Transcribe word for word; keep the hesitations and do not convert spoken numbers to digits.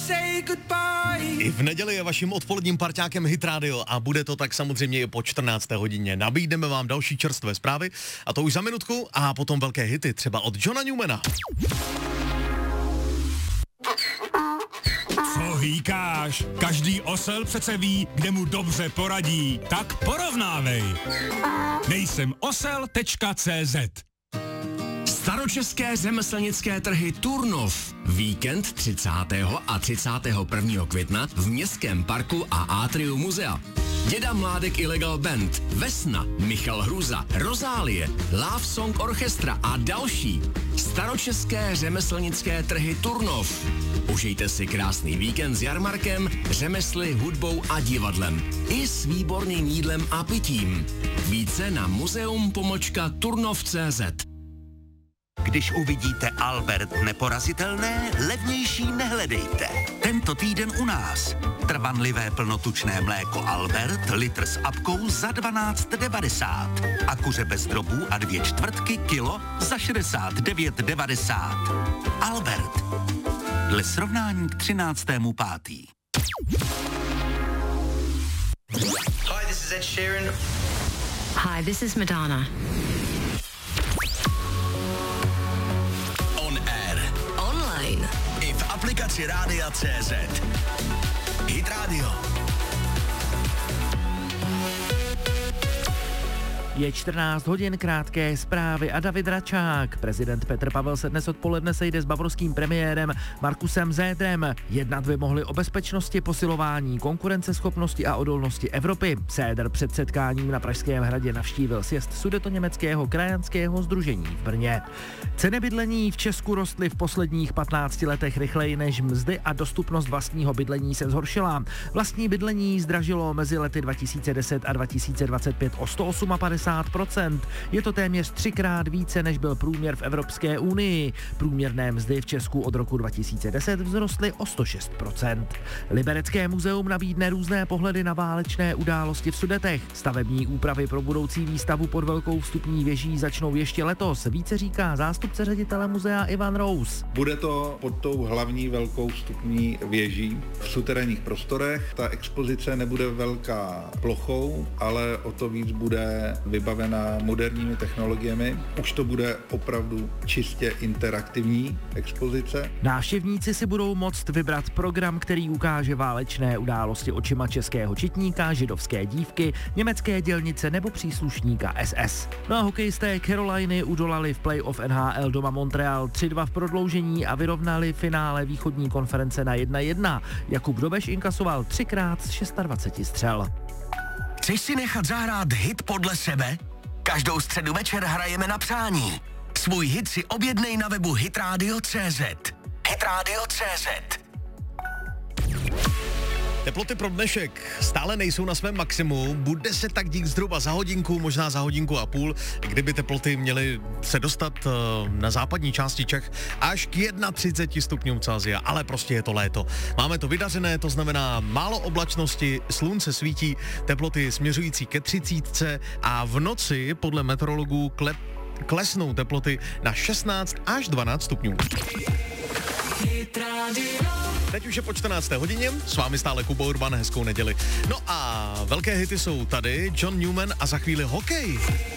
I v neděli je vaším odpoledním parťákem Hit Radio a bude to tak samozřejmě i po čtrnácté hodině. Nabídneme vám další čerstvé zprávy a to už za minutku a potom velké hity třeba od Johna Newmana. Co hýkáš? Každý osel přece ví, kde mu dobře poradí. Tak porovnávej. Nejsem osel tečka cé zet. Staročeské řemeslnické trhy Turnov. Víkend třicátého a třicátého prvního května v Městském parku a Atriu muzea. Děda Mládek Illegal Band, Vesna, Michal Hruza, Rozálie, Love Song Orchestra a další. Staročeské řemeslnické trhy Turnov. Užijte si krásný víkend s jarmarkem, řemesly, hudbou a divadlem. I s výborným jídlem a pitím. Více na muzeum pomlčka turnov tečka cé zet. Když uvidíte Albert neporazitelné, levnější nehledejte. Tento týden u nás. Trvanlivé plnotučné mléko Albert, litr s apkou za dvanáct devadesát. A kuře bez drobů a dvě čtvrtky kilo za šedesát devět devadesát. Albert. Dle srovnání k třináctému pátý. Hi, this is Ed Sheeran. Hi, this is Madonna. I v aplikaci Rádia tečka cé zet. Hit Radio. Je čtrnáct hodin, krátké zprávy a David Račák. Prezident Petr Pavel se dnes odpoledne sejde s bavorským premiérem Markusem Söderem. Jednat by mohli o bezpečnosti, posilování konkurenceschopnosti a odolnosti Evropy. Söder před setkáním na Pražském hradě navštívil sjezd sudetoněmeckého krajanského sdružení v Brně. Ceny bydlení v Česku rostly v posledních patnácti letech rychleji než mzdy a dostupnost vlastního bydlení se zhoršila. Vlastní bydlení zdražilo mezi lety dva tisíce deset a dva tisíce dvacet pět o sto padesát osm procent. Je to téměř třikrát více, než byl průměr v Evropské unii. Průměrné mzdy v Česku od roku dva tisíce deset vzrostly o sto šest procent. Liberecké muzeum nabídne různé pohledy na válečné události v Sudetech. Stavební úpravy pro budoucí výstavu pod velkou vstupní věží začnou ještě letos. Více říká zástupce ředitele muzea Ivan Rous. Bude to pod tou hlavní velkou vstupní věží v suterénních prostorech. Ta expozice nebude velká plochou, ale o to víc bude vybavená moderními technologiemi. Už to bude opravdu čistě interaktivní expozice. Návštěvníci si budou moct vybrat program, který ukáže válečné události očima českého četníka, židovské dívky, německé dělnice nebo příslušníka es es. No a hokejisté Caroliny udolali v playoff en há el doma Montreal tři dva v prodloužení a vyrovnali finále východní konference na jedna jedna. Jakub Dobeš inkasoval třikrát z dvaceti šesti střel. Chceš si nechat zahrát hit podle sebe? Každou středu večer hrajeme na přání. Svůj hit si objednej na webu hitradio tečka cé zet. hitradio tečka cé zet. Teploty pro dnešek stále nejsou na svém maximu, bude se tak dít zhruba za hodinku, možná za hodinku a půl, kdyby teploty měly se dostat uh, na západní části Čech až k třiceti jednomu stupňům Celsia, ale prostě je to léto. Máme to vydařené, to znamená málo oblačnosti, slunce svítí, teploty směřující ke třicítce a v noci podle meteorologů klep, klesnou teploty na šestnáct až dvanáct stupňů. Teď už je po čtrnácté hodině, s vámi stále Kuba Urban, hezkou neděli. No a velké hity jsou tady, John Newman a za chvíli hokej.